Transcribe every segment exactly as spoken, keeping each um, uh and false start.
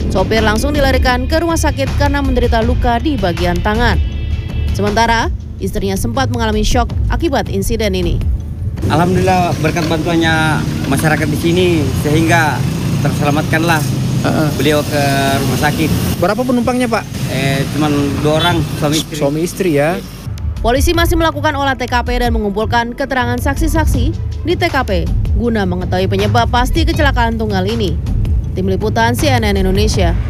Sopir langsung dilarikan ke rumah sakit karena menderita luka di bagian tangan. Sementara, istrinya sempat mengalami syok akibat insiden ini. Alhamdulillah berkat bantuannya masyarakat di sini sehingga terselamatkanlah uh-uh. beliau ke rumah sakit. Berapa penumpangnya, Pak? Eh, cuman dua orang, suami istri. Suami istri ya. Polisi masih melakukan olah T K P dan mengumpulkan keterangan saksi-saksi di T K P guna mengetahui penyebab pasti kecelakaan tunggal ini. Tim Liputan C N N Indonesia.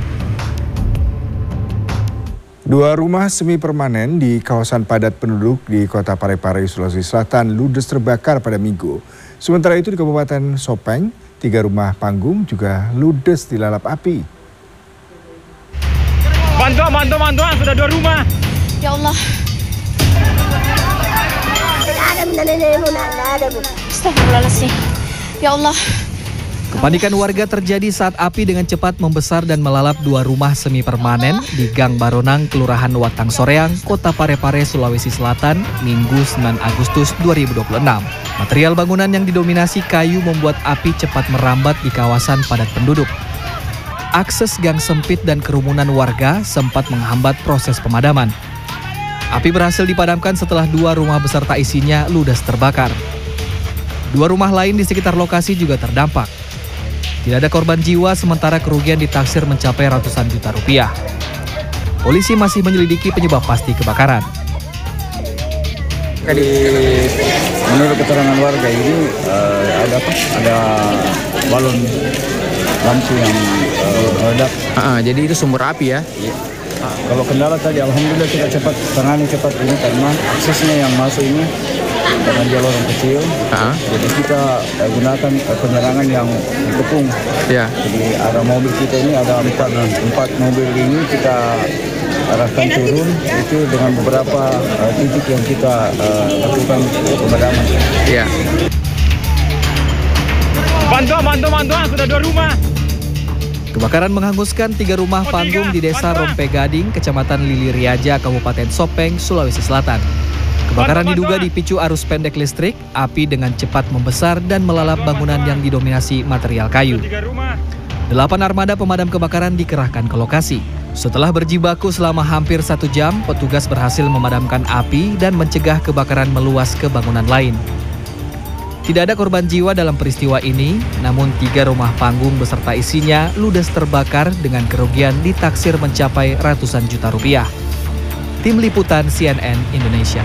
Dua rumah semi permanen di kawasan padat penduduk di Kota Parepare, Sulawesi Selatan ludes terbakar pada Minggu. Sementara itu di Kabupaten Sopeng, tiga rumah panggung juga ludes dilalap api. Bantuan, bantuan, bantuan, sudah dua rumah. Ya Allah. Astagfirullahaladzim. Ya Allah. Kepanikan warga terjadi saat api dengan cepat membesar dan melalap dua rumah semi permanen di Gang Baronang, Kelurahan Watang Soreang, Kota Parepare, Sulawesi Selatan, Minggu sembilan Agustus dua ribu dua puluh enam. Material bangunan yang didominasi kayu membuat api cepat merambat di kawasan padat penduduk. Akses gang sempit dan kerumunan warga sempat menghambat proses pemadaman. Api berhasil dipadamkan setelah dua rumah beserta isinya ludes terbakar. Dua rumah lain di sekitar lokasi juga terdampak. Tidak ada korban jiwa, sementara kerugian ditaksir mencapai ratusan juta rupiah. Polisi masih menyelidiki penyebab pasti kebakaran. Jadi, menurut keterangan warga ini uh, ada apa? Ada balon lampu yang uh, meledak. Uh, jadi itu sumber api ya? Iya. Uh, kalau kendala tadi, alhamdulillah kita cepat tangani cepat ini karena aksesnya yang masuk ini karena dia lorong kecil, uh-huh. jadi kita uh, gunakan uh, penyerangan yang kepung. Yeah. Jadi ada mobil kita ini ada empat, empat mobil ini kita arahkan turun itu dengan beberapa uh, titik yang kita uh, lakukan pemadaman. Yeah. Bantuan, bantuan, bantuan, sudah dua rumah. Kebakaran menghanguskan tiga rumah panggung di Desa Rompe Gading, Kecamatan Liliriaja, Kabupaten Sopeng, Sulawesi Selatan. Kebakaran diduga dipicu arus pendek listrik, api dengan cepat membesar dan melalap bangunan yang didominasi material kayu. Delapan armada pemadam kebakaran dikerahkan ke lokasi. Setelah berjibaku selama hampir satu jam, petugas berhasil memadamkan api dan mencegah kebakaran meluas ke bangunan lain. Tidak ada korban jiwa dalam peristiwa ini, namun tiga rumah panggung beserta isinya ludes terbakar dengan kerugian ditaksir mencapai ratusan juta rupiah. Tim Liputan C N N Indonesia.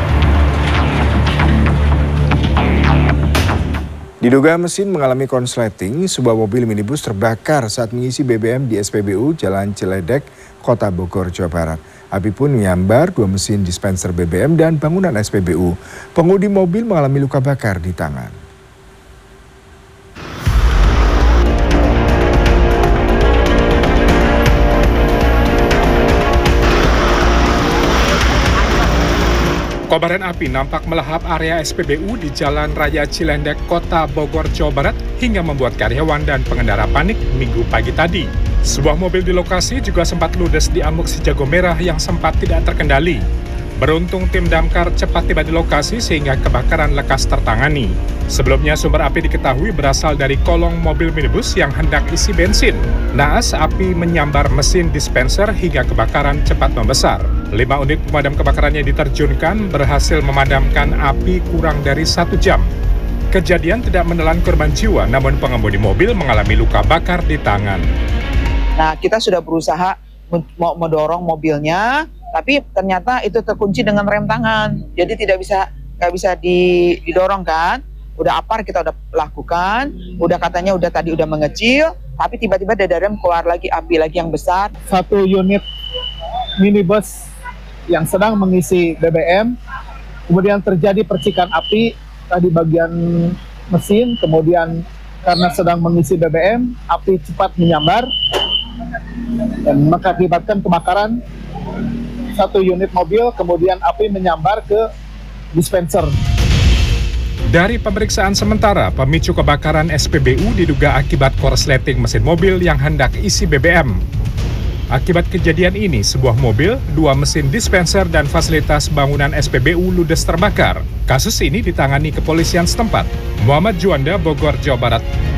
Diduga mesin mengalami konsleting, sebuah mobil minibus terbakar saat mengisi B B M di S P B U Jalan Ciledeg, Kota Bogor, Jawa Barat. Api pun menyambar dua mesin dispenser B B M dan bangunan S P B U. Pengemudi mobil mengalami luka bakar di tangan. Kobaran api nampak melahap area S P B U di Jalan Raya Ciledeg, Kota Bogor, Jawa Barat hingga membuat karyawan dan pengendara panik Minggu pagi tadi. Sebuah mobil di lokasi juga sempat ludes di amuk si jago merah yang sempat tidak terkendali. Beruntung tim damkar cepat tiba di lokasi sehingga kebakaran lekas tertangani. Sebelumnya sumber api diketahui berasal dari kolong mobil minibus yang hendak isi bensin. Naas api menyambar mesin dispenser hingga kebakaran cepat membesar. Lima unit pemadam kebakarannya diterjunkan berhasil memadamkan api kurang dari satu jam. Kejadian tidak menelan korban jiwa, namun pengemudi mobil mengalami luka bakar di tangan. Nah, kita sudah berusaha mau mendorong mobilnya, tapi ternyata itu terkunci dengan rem tangan, jadi tidak bisa nggak bisa didorong kan. Udah apar kita udah lakukan, udah katanya udah tadi udah mengecil, tapi tiba-tiba dari rem keluar lagi api lagi yang besar. Satu unit minibus yang sedang mengisi B B M, kemudian terjadi percikan api tadi bagian mesin, kemudian karena sedang mengisi B B M, api cepat menyambar dan mengakibatkan kebakaran satu unit mobil, kemudian api menyambar ke dispenser. Dari pemeriksaan sementara, pemicu kebakaran S P B U diduga akibat korsleting mesin mobil yang hendak isi B B M. Akibat kejadian ini, sebuah mobil, dua mesin dispenser dan fasilitas bangunan S P B U ludes terbakar. Kasus ini ditangani kepolisian setempat. Muhammad Juanda, Bogor, Jawa Barat.